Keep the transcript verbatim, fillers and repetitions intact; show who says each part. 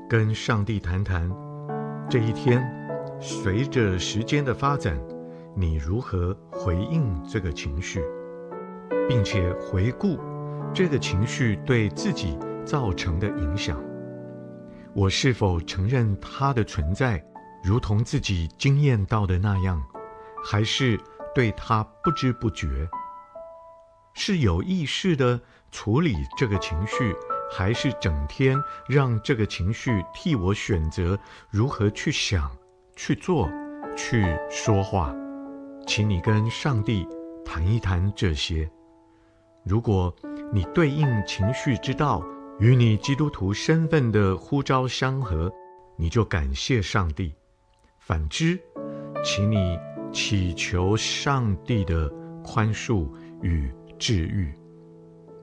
Speaker 1: 跟上帝谈谈，这一天随着时间的发展，你如何回应这个情绪，并且回顾这个情绪对自己造成的影响。我是否承认它的存在，如同自己经验到的那样，还是对它不知不觉？是有意识地处理这个情绪，还是整天让这个情绪替我选择如何去想、去做、去说话？请你跟上帝谈一谈这些。如果你对应情绪之道与你基督徒身份的呼召相合，你就感谢上帝；反之，请你祈求上帝的宽恕与治愈。